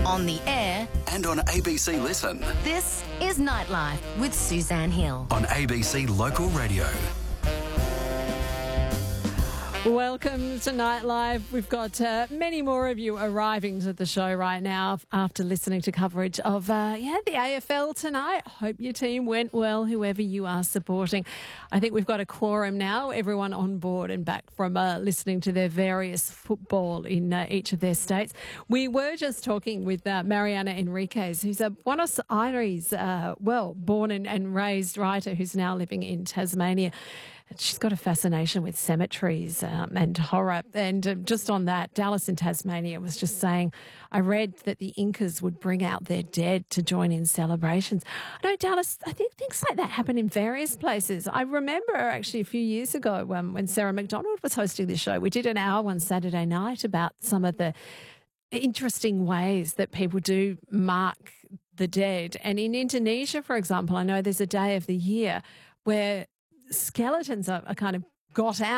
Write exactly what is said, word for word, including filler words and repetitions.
on the air, and on A B C Listen. this is Nightlife with Suzanne Hill. On A B C Local Radio. Welcome to Nightlife. We've got uh, many more of you arriving to the show right now after listening to coverage of uh, yeah the A F L tonight. Hope your team went well, whoever you are supporting. I think we've got a quorum now, everyone on board and back from uh, listening to their various football in uh, each of their states. We were just talking with uh, Mariana Enriquez, who's a Buenos Aires, uh, well, born and, and raised writer who's now living in Tasmania. She's got a fascination with cemeteries um, and horror. And uh, just on that, Dallas in Tasmania was just saying, I read that the Incas would bring out their dead to join in celebrations. I know, Dallas, I think things like that happen in various places. I remember actually a few years ago um, when Sarah McDonald was hosting this show, we did an hour one Saturday night about some of the interesting ways that people do mark the dead. And in Indonesia, for example, I know there's a day of the year where skeletons are, are kind of got out